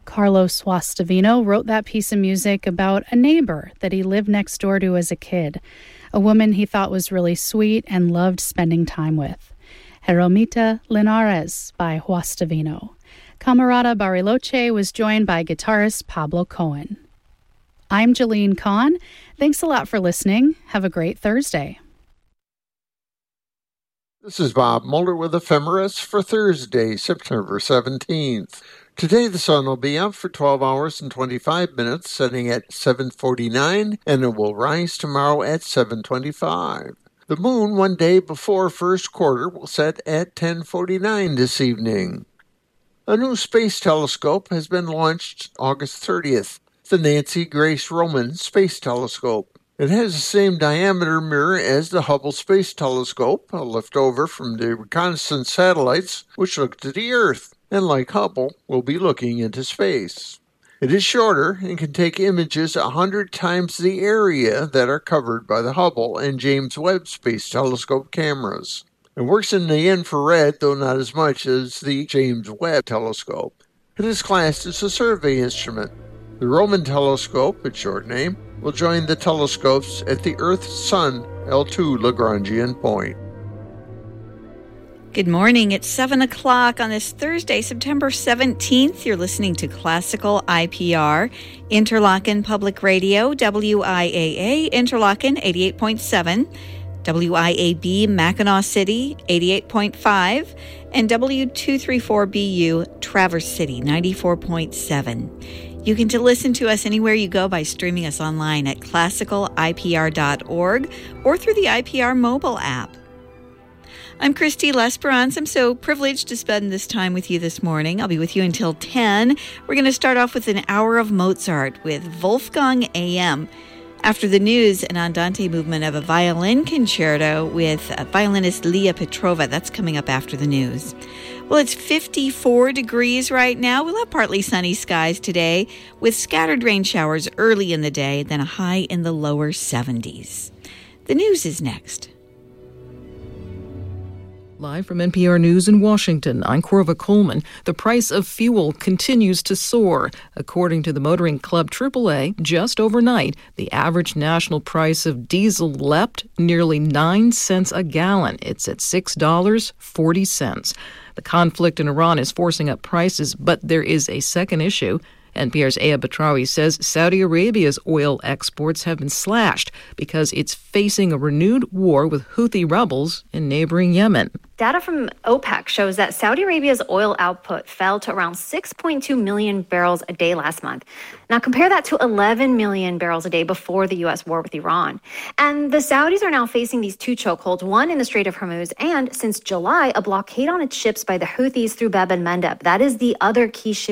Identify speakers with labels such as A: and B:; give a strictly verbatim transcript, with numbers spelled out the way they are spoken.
A: Carlos Guastavino wrote that piece of music about a neighbor that he lived next door to as a kid, a woman he thought was really sweet and loved spending time with. Jeromita Linares by Guastavino. Camarada Bariloche was joined by guitarist Pablo Cohen. I'm Jeline Kahn. Thanks a lot for listening. Have a great Thursday.
B: This is Bob Mulder with Ephemeris for Thursday, September seventeenth. Today the sun will be up for twelve hours and twenty-five minutes, setting at seven forty-nine, and it will rise tomorrow at seven twenty-five. The moon one day before first quarter will set at ten forty-nine this evening. A new space telescope has been launched August thirtieth, the Nancy Grace Roman Space Telescope. It has the same diameter mirror as the Hubble Space Telescope, a leftover from the reconnaissance satellites which looked at the Earth, and like Hubble, will be looking into space. It is shorter and can take images a hundred times the area that are covered by the Hubble and James Webb Space Telescope cameras. It works in the infrared, though not as much as the James Webb Telescope. It is classed as a survey instrument. The Roman Telescope, its short name, will join the telescopes at the Earth-Sun L two Lagrangian point.
C: Good morning. It's seven o'clock on this Thursday, September seventeenth. You're listening to Classical I P R, Interlochen Public Radio, W I A A, Interlochen eighty-eight point seven, W I A B, Mackinac City, eighty-eight point five, and W two thirty-four B U, Traverse City, ninety-four point seven. You can listen to us anywhere you go by streaming us online at classical I P R dot org or through the I P R mobile app. I'm Christy L'Esperance. I'm so privileged to spend this time with you this morning. I'll be with you until ten. We're going to start off with an hour of Mozart with Wolfgang A M. After the news, an andante movement of a violin concerto with violinist Leah Petrova. That's coming up after the news. Well, it's fifty-four degrees right now. We'll have partly sunny skies today with scattered rain showers early in the day, then a high in the lower seventies. The news is next.
D: Live from N P R News in Washington, I'm Corva Coleman. The price of fuel continues to soar. According to the Motoring Club triple A, just overnight, the average national price of diesel leapt nearly nine cents a gallon. It's at six dollars and forty cents. The conflict in Iran is forcing up prices, but there is a second issue. N P R's Aya Batrawi says Saudi Arabia's oil exports have been slashed because it's facing a renewed war with Houthi rebels in neighboring Yemen.
E: Data from OPEC shows that Saudi Arabia's oil output fell to around six point two million barrels a day last month. Now compare that to eleven million barrels a day before the U S war with Iran. And the Saudis are now facing these two chokeholds, one in the Strait of Hormuz, and since July, a blockade on its ships by the Houthis through Bab el-Mandeb. That is the other key ship